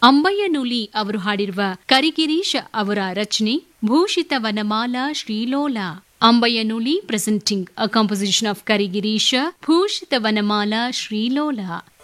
ಅಂಬಯ್ಯನುಲಿ ಅವರು ಹಾಡಿರುವ ಕರಿಗಿರೀಶ ಅವರ ರಚನೆ ಭೂಷಿತ Vanamala ಶ್ರೀಲೋಲ. ಅಂಬಯ್ಯನುಲಿ presenting a composition of ಕರಿಗಿರೀಶ ಭೂಷಿತ Vanamala ಶ್ರೀಲೋಲ.